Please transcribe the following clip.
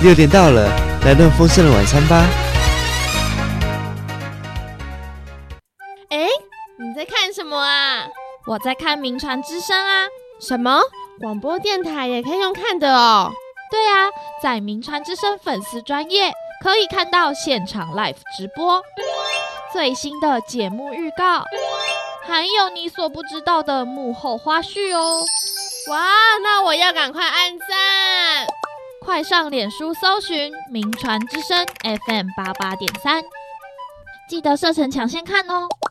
6点到了，来顿丰盛的晚餐吧。 你在看什么啊？ 我在看名传之声啊。 什么？广播电台也可以用看的哦？ 对啊，在名传之声粉丝专页可以看到现场 live 直播，最新的节目预告，还有你所不知道的幕后花絮哦。 哇，那我要赶快按赞！ 快上脸书搜寻名传之声 FM88.3，记得设成抢先看哦。